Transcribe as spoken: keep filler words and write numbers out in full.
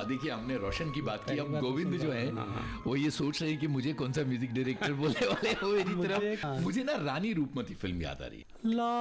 हाँ देखिए, हमने रोशन की बात की, अब बात तो गोविंद सुन जो रहा है हूँ। वो ये सोच रहे हैं कि मुझे कौन सा म्यूजिक डायरेक्टर बोलने वाले हैं। वो मेरी मुझे- तरफ मुझे ना रानी रूपमती फिल्म याद आ रही है। ला